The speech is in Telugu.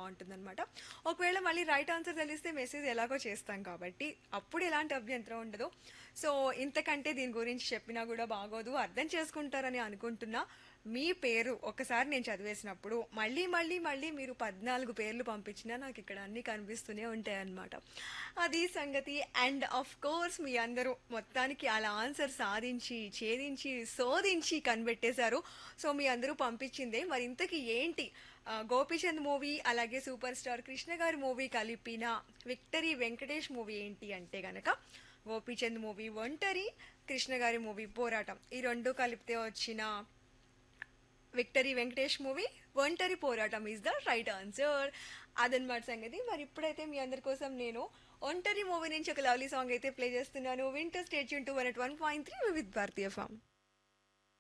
బాగుంటుందన్నమాట. ఒకవేళ మళ్ళీ రైట్ ఆన్సర్ తెలిస్తే మెసేజ్ ఎలాగో చేస్తాం కాబట్టి అప్పుడు ఎలాంటి అభ్యంతరం ఉండదు. సో ఇంతకంటే దీని గురించి చెప్పినా కూడా బాగోదు, అర్థం చేసుకుంటారని అనుకుంటున్నా. మీ పేరు ఒకసారి నేను చదివేసినప్పుడు మళ్ళీ మళ్ళీ మళ్ళీ మీరు 14 పేర్లు పంపించినా నాకు ఇక్కడ అన్ని కనిపిస్తూనే ఉంటాయి అన్నమాట. అది సంగతి. అండ్ ఆఫ్ కోర్స్ మీ అందరూ మొత్తానికి అలా ఆన్సర్ సాధించి ఛేదించి శోధించి కనిపెట్టేశారు. సో మీ అందరూ పంపించిందే. మరి ఇంతకీ ఏంటి గోపీచంద్ మూవీ అలాగే సూపర్ స్టార్ కృష్ణ గారి మూవీ కలిపిన విక్టరీ వెంకటేష్ మూవీ ఏంటి అంటే గనక గోపీచంద్ మూవీ ఒంటరి, కృష్ణ గారి మూవీ పోరాటం, ఈ రెండు కలిపితే వచ్చిన విక్టరీ వెంకటేష్ మూవీ ఒంటరి పోరాటం ఈజ్ ద రైట్ ఆన్సర్. అదనమాట సంగతి. మరి ఇప్పుడైతే మీ అందరి కోసం నేను ఒంటరి మూవీ నుంచి ఒక లవ్లీ సాంగ్ అయితే ప్లే చేస్తున్నాను. Winter stay tune to 101.3 with Bharatiya form.